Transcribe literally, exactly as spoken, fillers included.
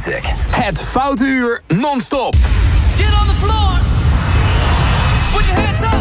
music. Het Foute Uur non-stop. Get on the floor. Put your hands up.